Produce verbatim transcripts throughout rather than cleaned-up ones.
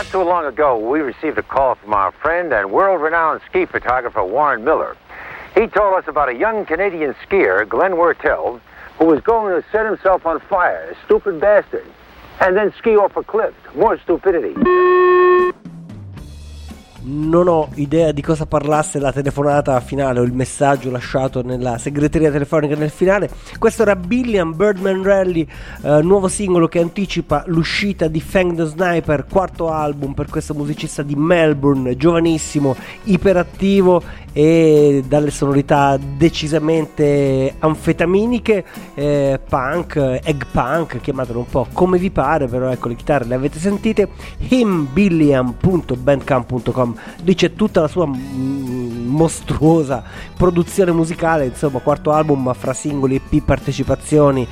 Not too long ago, we received a call from our friend and world-renowned ski photographer Warren Miller. He told us about a young Canadian skier, Glenn Wertel, who was going to set himself on fire, a stupid bastard, and then ski off a cliff. More stupidity. Non ho idea di cosa parlasse la telefonata finale o il messaggio lasciato nella segreteria telefonica nel finale. Questo era Billiam Birdman Rally, eh, nuovo singolo che anticipa l'uscita di Fang the Sniper, quarto album per questo musicista di Melbourne, giovanissimo, iperattivo e dalle sonorità decisamente anfetaminiche, eh, punk, egg punk, chiamatelo un po' come vi pare, però ecco, le chitarre le avete sentite. him billiam punto bandcamp punto com, lì c'è tutta la sua m- mostruosa produzione musicale, insomma, quarto album fra singoli, E P, partecipazioni.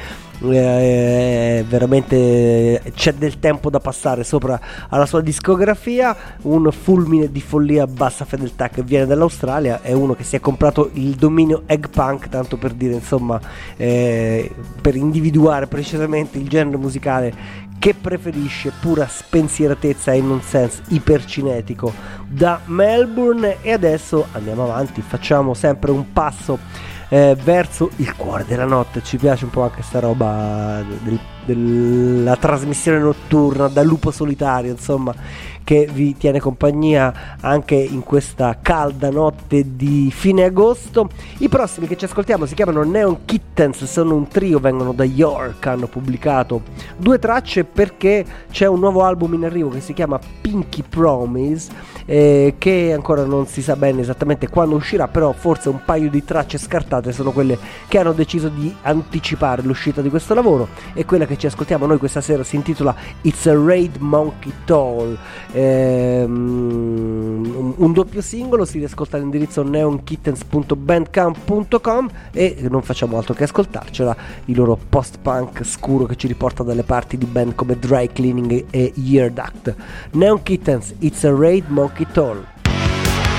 Eh, veramente c'è del tempo da passare sopra alla sua discografia. Un fulmine di follia a bassa fedeltà che viene dall'Australia. È uno che si è comprato il dominio Egg Punk, tanto per dire, insomma, eh, per individuare precisamente il genere musicale che preferisce, pura spensieratezza e nonsense ipercinetico da Melbourne. E adesso andiamo avanti, facciamo sempre un passo Eh, verso il cuore della notte. Ci piace un po' anche sta roba del, della trasmissione notturna da lupo solitario, insomma, che vi tiene compagnia anche in questa calda notte di fine agosto. I prossimi che ci ascoltiamo si chiamano Neon Kittens, sono un trio, vengono da York, hanno pubblicato due tracce perché c'è un nuovo album in arrivo che si chiama Pinky Promise, eh, che ancora non si sa bene esattamente quando uscirà, però forse un paio di tracce scartate sono quelle che hanno deciso di anticipare l'uscita di questo lavoro, e quella che ci ascoltiamo noi questa sera si intitola It's a Raid Monkey Toll. Ehm, un, un doppio singolo, si riascolta all'indirizzo neon kittens punto bandcamp punto com e non facciamo altro che ascoltarcela, il loro post-punk scuro che ci riporta dalle parti di band come Dry Cleaning e Year Duct. Neon Kittens, It's a Raid Monkey Toll.